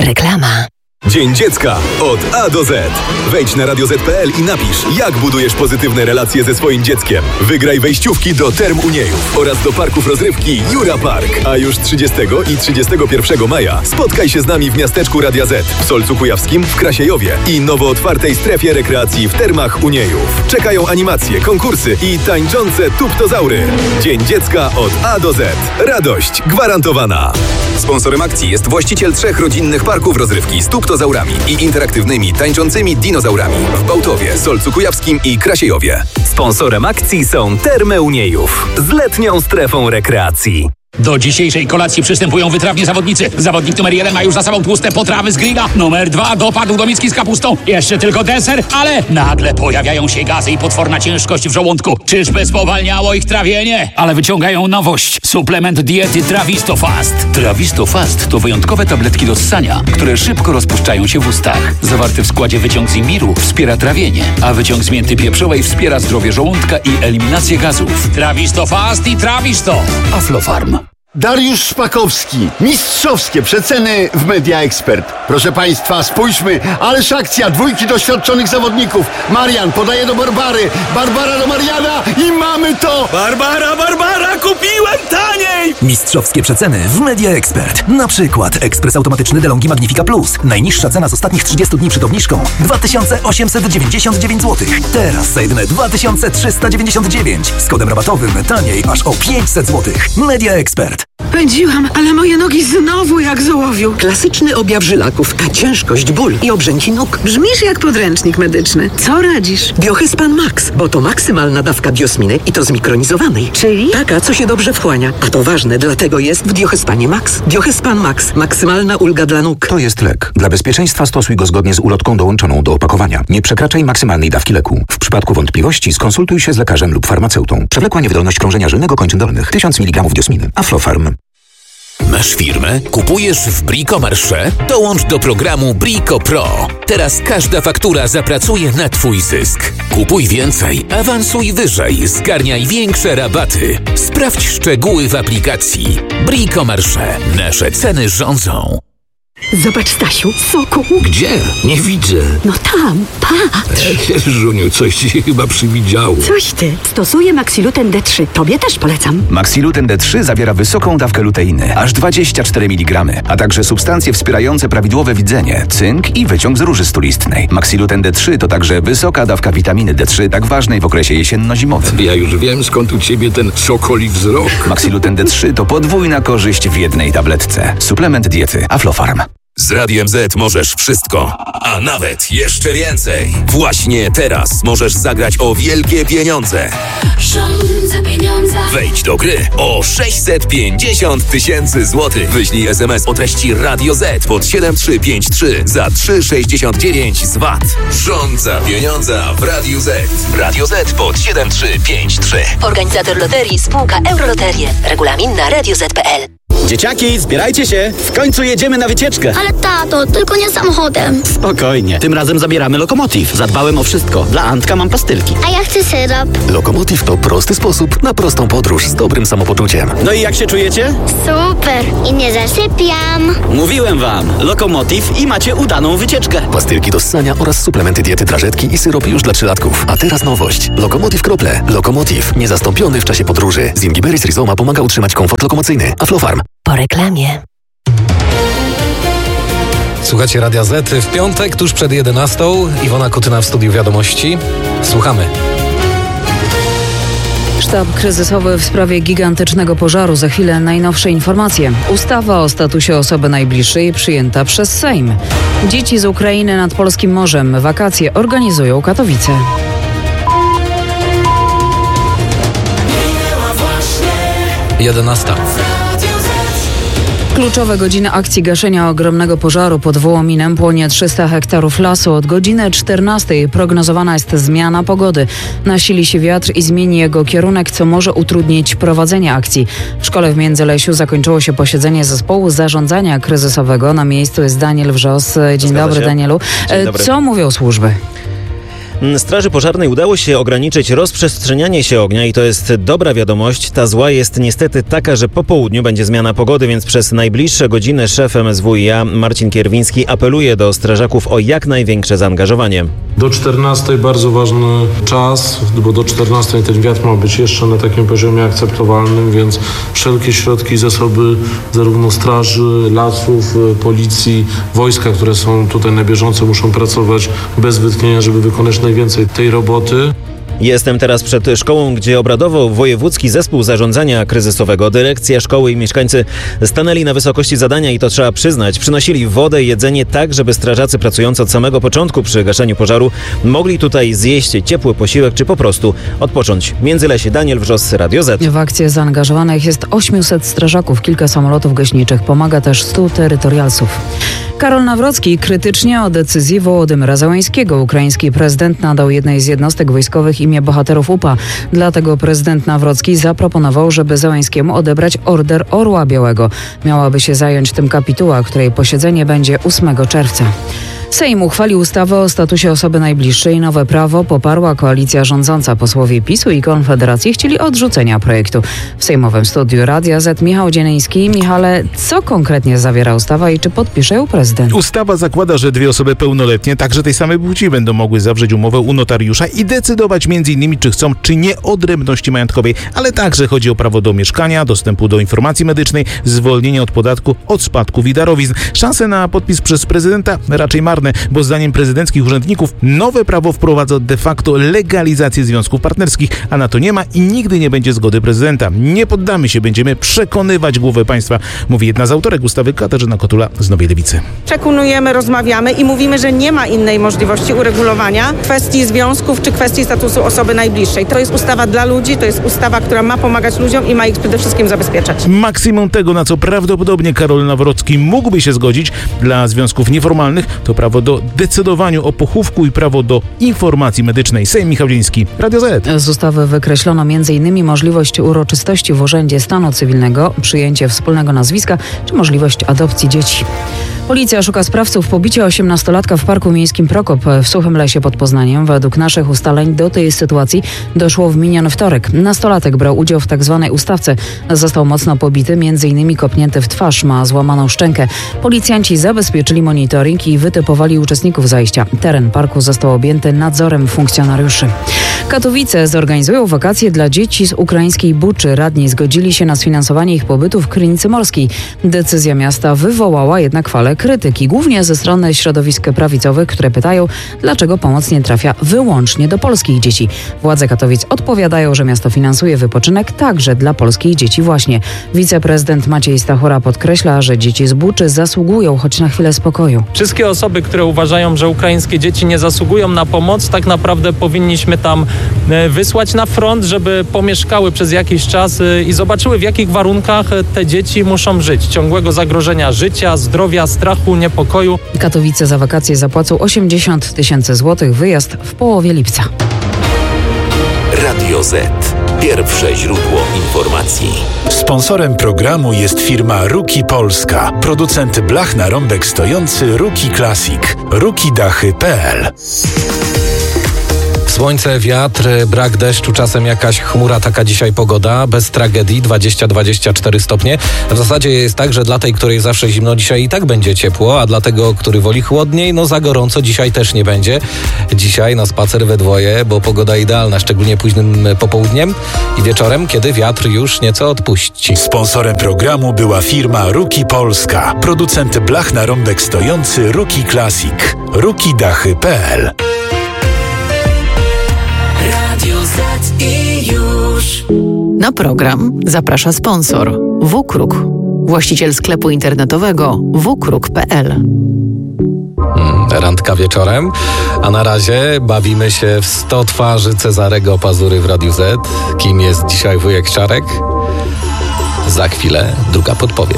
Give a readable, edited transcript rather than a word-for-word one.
Reklama. Dzień Dziecka od A do Z. Wejdź na radioz.pl i napisz, jak budujesz pozytywne relacje ze swoim dzieckiem. Wygraj wejściówki do Term Uniejów oraz do parków rozrywki Jura Park. A już 30 i 31 maja spotkaj się z nami w miasteczku Radia Z, w Solcu Kujawskim, w Krasiejowie i nowo otwartej strefie rekreacji w Termach Uniejów. Czekają animacje, konkursy i tańczące tuptozaury. Dzień Dziecka od A do Z. Radość gwarantowana. Sponsorem akcji jest właściciel 3 rodzinnych parków rozrywki z tuptozaurami i interaktywnymi tańczącymi dinozaurami w Bałtowie, Solcu Kujawskim i Krasiejowie. Sponsorem akcji są Termy Uniejów z letnią strefą rekreacji. Do dzisiejszej kolacji przystępują wytrawni zawodnicy. Zawodnik numer 1 ma już za sobą tłuste potrawy z grilla. Numer 2 dopadł do miski z kapustą. Jeszcze tylko deser, ale nagle pojawiają się gazy i potworna ciężkość w żołądku. Czyżby spowalniało ich trawienie? Ale wyciągają nowość. Suplement diety Trawisto Fast. Trawisto Fast to wyjątkowe tabletki do ssania, które szybko rozpuszczają się w ustach. Zawarty w składzie wyciąg z imbiru wspiera trawienie, a wyciąg z mięty pieprzowej wspiera zdrowie żołądka i eliminację gazów. Trawisto Fast i Trawisto. Aflofarm. Dariusz Szpakowski. Mistrzowskie przeceny w Media Expert. Proszę Państwa, spójrzmy, ależ akcja, 2 doświadczonych zawodników. Marian podaje do Barbary, Barbara do Mariana i mamy to! Barbara, kupiłem taniej! Mistrzowskie przeceny w Media Expert. Na przykład ekspres automatyczny DeLonghi Magnifica Plus. Najniższa cena z ostatnich 30 dni przed obniżką 2899 zł. Teraz za jedyne 2399. Z kodem rabatowym taniej aż o 500 zł. Media Expert. Pędziłam, ale moje nogi znowu jak z ołowiu. Klasyczny objaw żylaków, ciężkość, ból i obrzęki nóg. Brzmisz jak podręcznik medyczny. Co radzisz? Biohyspan Max, bo to maksymalna dawka biosminy i to zmikronizowanej. Czyli? Taka, co się dobrze wchłania. A to ważne, dlatego jest w Biohyspanie Max. Biohyspan Max. Maksymalna ulga dla nóg. To jest lek. Dla bezpieczeństwa stosuj go zgodnie z ulotką dołączoną do opakowania. Nie przekraczaj maksymalnej dawki leku. W przypadku wątpliwości skonsultuj się z lekarzem lub farmaceutą. Przewlekła niewydolność krążenia żylnego kończyn dolnych. 1000 mg biosminy. Aflofarm. Masz firmę? Kupujesz w Bricomarché? Dołącz do programu Brico Pro. Teraz każda faktura zapracuje na Twój zysk. Kupuj więcej, awansuj wyżej, zgarniaj większe rabaty. Sprawdź szczegóły w aplikacji. Bricomarché. Nasze ceny rządzą. Zobacz, Stasiu, soku. Gdzie? Nie widzę. No tam, patrz. Żuniu, coś ci się chyba przywidziało. Coś ty. Stosuję Maxiluten D3. Tobie też polecam. Maxiluten D3 zawiera wysoką dawkę luteiny, aż 24 mg, a także substancje wspierające prawidłowe widzenie, cynk i wyciąg z róży stulistnej. Maxiluten D3 to także wysoka dawka witaminy D3, tak ważnej w okresie jesienno-zimowym. Ja już wiem, skąd u ciebie ten sokoli wzrok. Maxiluten D3 to podwójna korzyść w jednej tabletce. Suplement diety Aflofarm. Z Radiem Z możesz wszystko, a nawet jeszcze więcej. Właśnie teraz możesz zagrać o wielkie pieniądze. Rządza pieniądza. Wejdź do gry o 650 000 złotych. Wyślij SMS o treści Radio Z pod 7353 za 3,69 z VAT. Rządza pieniądza w Radiu Z. Radio Z pod 7353. Organizator loterii spółka Euroloterie. Regulamin na radioz.pl. Dzieciaki, zbierajcie się! W końcu jedziemy na wycieczkę! Ale tato, tylko nie samochodem. Spokojnie, tym razem zabieramy Lokomotiv. Zadbałem o wszystko. Dla Antka mam pastylki. A ja chcę syrop. Lokomotiv to prosty sposób na prostą podróż z dobrym samopoczuciem. No i jak się czujecie? Super! I nie zasypiam. Mówiłem wam, Lokomotiv i macie udaną wycieczkę. Pastylki do ssania oraz suplementy diety drażetki i syrop już dla 3-latków. A teraz nowość. Lokomotiv Krople. Lokomotiv. Niezastąpiony w czasie podróży. Z Ingiberis Rizoma pomaga utrzymać komfort lokomocyjny. Aflofarm. Po reklamie. Słuchacie Radia Z w piątek, tuż przed 11. Iwona Kutyna w studiu Wiadomości. Słuchamy. Sztab kryzysowy w sprawie gigantycznego pożaru. Za chwilę najnowsze informacje. Ustawa o statusie osoby najbliższej przyjęta przez Sejm. Dzieci z Ukrainy nad polskim morzem. Wakacje organizują Katowice. Jedenasta. Kluczowe godziny akcji gaszenia ogromnego pożaru pod Wołominem. Płonie 300 hektarów lasu. Od godziny 14 prognozowana jest zmiana pogody. Nasili się wiatr i zmieni jego kierunek, co może utrudnić prowadzenie akcji. W szkole w Międzylesiu zakończyło się posiedzenie zespołu zarządzania kryzysowego. Na miejscu jest Daniel Wrzos. Dzień dobry, Danielu. Dzień dobry. Co mówią służby? Straży Pożarnej udało się ograniczyć rozprzestrzenianie się ognia i to jest dobra wiadomość. Ta zła jest niestety taka, że po południu będzie zmiana pogody, więc przez najbliższe godziny szef MSWiA Marcin Kierwiński apeluje do strażaków o jak największe zaangażowanie. Do 14 bardzo ważny czas, bo do 14 ten wiatr ma być jeszcze na takim poziomie akceptowalnym, więc wszelkie środki, zasoby zarówno straży, lasów, policji, wojska, które są tutaj na bieżąco, muszą pracować bez wytchnienia, żeby wykonać najwięcej tej roboty. Jestem teraz przed szkołą, gdzie obradował Wojewódzki Zespół Zarządzania Kryzysowego. Dyrekcja szkoły i mieszkańcy stanęli na wysokości zadania i to trzeba przyznać. Przynosili wodę i jedzenie tak, żeby strażacy pracujący od samego początku przy gaszeniu pożaru mogli tutaj zjeść ciepły posiłek czy po prostu odpocząć. Międzylesie, Daniel Wrzos, Radio Z. W akcję zaangażowanych jest 800 strażaków, kilka samolotów gaśniczych. Pomaga też 100 terytorialsów. Karol Nawrocki krytycznie o decyzji Wołodymyra Zełańskiego. Ukraiński prezydent nadał jednej z jednostek wojskowych imię bohaterów UPA. Dlatego prezydent Nawrocki zaproponował, żeby Zełańskiemu odebrać Order Orła Białego. Miałaby się zająć tym kapituła, której posiedzenie będzie 8 czerwca. Sejm uchwalił ustawę o statusie osoby najbliższej. Nowe prawo poparła koalicja rządząca. Posłowie PiS-u i Konfederacji chcieli odrzucenia projektu. W sejmowym studiu Radia Z Michał Dzieniński. Michale, co konkretnie zawiera ustawa i czy podpisze ją prezydent? Ustawa zakłada, że dwie osoby pełnoletnie, także tej samej płci, będą mogły zawrzeć umowę u notariusza i decydować m.in. czy chcą, czy nie odrębności majątkowej, ale także chodzi o prawo do mieszkania, dostępu do informacji medycznej, zwolnienie od podatku od spadków i darowizn. Szanse na podpis przez prezydenta raczej marne, bo zdaniem prezydenckich urzędników nowe prawo wprowadza de facto legalizację związków partnerskich, a na to nie ma i nigdy nie będzie zgody prezydenta. Nie poddamy się, będziemy przekonywać głowę państwa, mówi jedna z autorek ustawy, Katarzyna Kotula z Nowej Lewicy. Przekonujemy, rozmawiamy i mówimy, że nie ma innej możliwości uregulowania kwestii związków czy kwestii statusu osoby najbliższej. To jest ustawa dla ludzi, to jest ustawa, która ma pomagać ludziom i ma ich przede wszystkim zabezpieczać. Maksimum tego, na co prawdopodobnie Karol Nawrocki mógłby się zgodzić dla związków nieformalnych, to prawo do decydowaniu o pochówku i prawo do informacji medycznej. Sejm Michał Dziński, Radio Z. Z ustawy wykreślono m.in. możliwość uroczystości w Urzędzie Stanu Cywilnego, przyjęcie wspólnego nazwiska czy możliwość adopcji dzieci. Policja szuka sprawców pobicia 18-latka w Parku Miejskim Prokop w Suchym Lesie pod Poznaniem. Według naszych ustaleń do tej sytuacji doszło w miniony wtorek. Nastolatek brał udział w tzw. ustawce. Został mocno pobity, m.in. kopnięty w twarz, ma złamaną szczękę. Policjanci zabezpieczyli monitoring i wytypowali uczestników zajścia. Teren parku został objęty nadzorem funkcjonariuszy. Katowice zorganizują wakacje dla dzieci z ukraińskiej Buczy. Radni zgodzili się na sfinansowanie ich pobytu w Krynicy Morskiej. Decyzja miasta wywołała jednak falę krytyki, głównie ze strony środowisk prawicowych, które pytają, dlaczego pomoc nie trafia wyłącznie do polskich dzieci. Władze Katowic odpowiadają, że miasto finansuje wypoczynek także dla polskich dzieci właśnie. Wiceprezydent Maciej Stachura podkreśla, że dzieci z Buczy zasługują choć na chwilę spokoju. Wszystkie osoby, które uważają, że ukraińskie dzieci nie zasługują na pomoc, tak naprawdę powinniśmy tam wysłać na front, żeby pomieszkały przez jakiś czas i zobaczyły, w jakich warunkach te dzieci muszą żyć. Ciągłego zagrożenia życia, zdrowia, strachu, niepokoju. Katowice za wakacje zapłacą 80 000 złotych, wyjazd w połowie lipca. Radio Z. Pierwsze źródło informacji. Sponsorem programu jest firma Ruki Polska. Producent blach na rąbek stojący Ruki Classic. rukidachy.pl. Słońce, wiatr, brak deszczu, czasem jakaś chmura, taka dzisiaj pogoda, bez tragedii, 20-24 stopnie. W zasadzie jest tak, że dla tej, której zawsze zimno, dzisiaj i tak będzie ciepło, a dla tego, który woli chłodniej, no za gorąco dzisiaj też nie będzie. Dzisiaj na spacer we dwoje, bo pogoda idealna, szczególnie późnym popołudniem i wieczorem, kiedy wiatr już nieco odpuści. Sponsorem programu była firma Ruki Polska. Producent blach na rąbek stojący Ruki Classic. rukidachy.pl. Na program zaprasza sponsor WKRUK, właściciel sklepu internetowego wkruk.pl. Randka wieczorem, a na razie bawimy się w 100 twarzy Cezarego Pazury w Radiu Z. Kim jest dzisiaj wujek Czarek? Za chwilę druga podpowiedź.